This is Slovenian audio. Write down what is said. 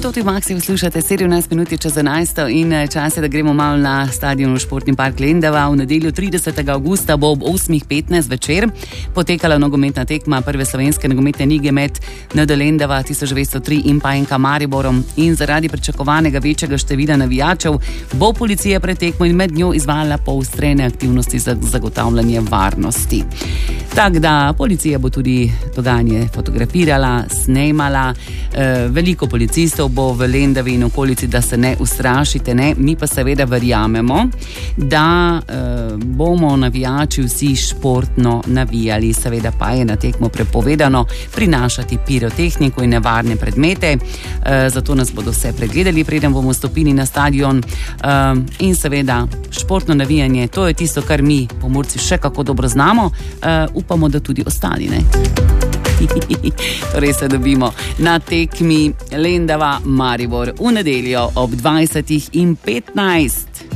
Toti Maxi, poslušate 17 minut čez 11 in čas je, da gremo malo na stadion v Športni park Lendava. V nedeljo 30. augusta bo ob 8:15 večer potekala nogometna tekma prve slovenske nogometne lige med ND Lendava 1903 in pa NK Mariborom. In zaradi pričakovanega večjega števila navijačev bo policija pred tekmo in med njo izvajala poostrene aktivnosti za zagotavljanje varnosti. Tako da policija bo tudi dogajanje fotografirala, snemala, veliko policistov bo v Lendavi in okolici, da se ne ustrašite, ne. Mi pa seveda verjamemo, da bomo navijači vsi športno navijali. Seveda pa je na tekmo prepovedano prinašati pirotehniko in nevarne predmete, zato nas bodo vse pregledali, preden bomo stopili na stadion. In seveda športno navijanje, to je tisto, kar mi Pomurci še kako dobro znamo, upamo, da tudi ostali, ne. Torej se dobimo na tekmi Lendava Maribor v nedeljo ob 20:15.